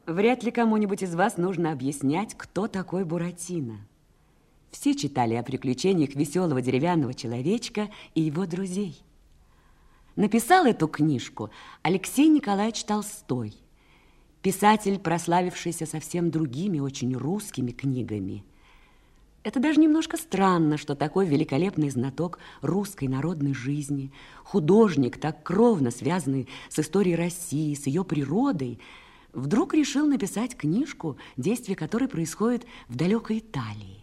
Вряд ли кому-нибудь из вас нужно объяснять, кто такой Буратино. Все читали о приключениях веселого деревянного человечка и его друзей. Написал эту книжку Алексей Николаевич Толстой, писатель, прославившийся совсем другими, очень русскими книгами. Это даже немножко странно, что такой великолепный знаток русской народной жизни, художник, так кровно связанный с историей России, с ее природой, вдруг решил написать книжку, действие которой происходит в далекой Италии.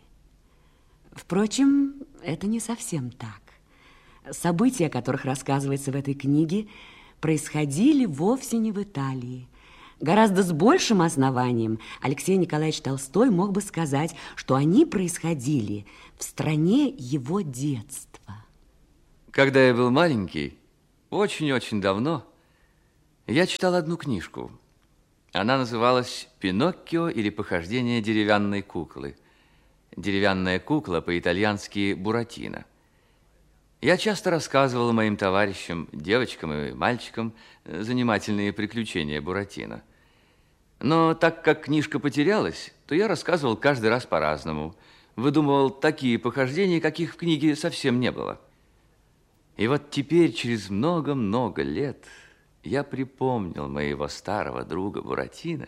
Впрочем, это не совсем так. События, о которых рассказывается в этой книге, происходили вовсе не в Италии. Гораздо с большим основанием Алексей Николаевич Толстой мог бы сказать, что они происходили в стране его детства. Когда я был маленький, очень-очень давно, я читал одну книжку. Она называлась «Пиноккио или похождения деревянной куклы». Деревянная кукла по-итальянски «Буратино». Я часто рассказывал моим товарищам, девочкам и мальчикам, занимательные приключения Буратино. Но так как книжка потерялась, то я рассказывал каждый раз по-разному, выдумывал такие похождения, каких в книге совсем не было. И вот теперь, через много-много лет, я припомнил моего старого друга Буратино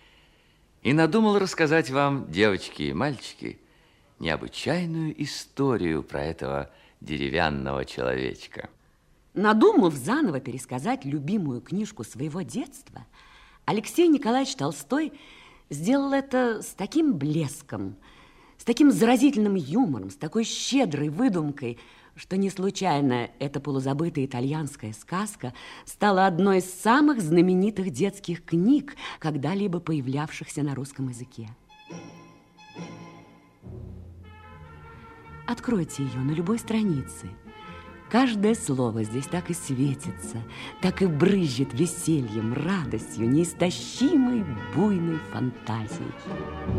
и надумал рассказать вам, девочки и мальчики, необычайную историю про этого деревянного человечка. Надумав заново пересказать любимую книжку своего детства, Алексей Николаевич Толстой сделал это с таким блеском, с таким заразительным юмором, с такой щедрой выдумкой, что не случайно эта полузабытая итальянская сказка стала одной из самых знаменитых детских книг, когда-либо появлявшихся на русском языке. Откройте ее на любой странице. Каждое слово здесь так и светится, так и брызжет весельем, радостью, неистощимой буйной фантазией.